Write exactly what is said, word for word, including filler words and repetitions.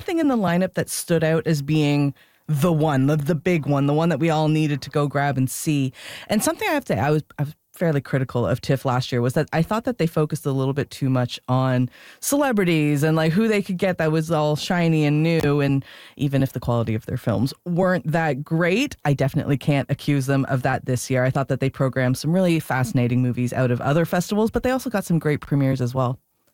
nothing in the lineup that stood out as being the one, the, the big one, the one that we all needed to go grab and see. And something I have to, I was, I was fairly critical of TIFF last year was that I thought that they focused a little bit too much on celebrities and like who they could get that was all shiny and new. And even if the quality of their films weren't that great, I definitely can't accuse them of that this year. I thought that they programmed some really fascinating movies out of other festivals, but they also got some great premieres as well.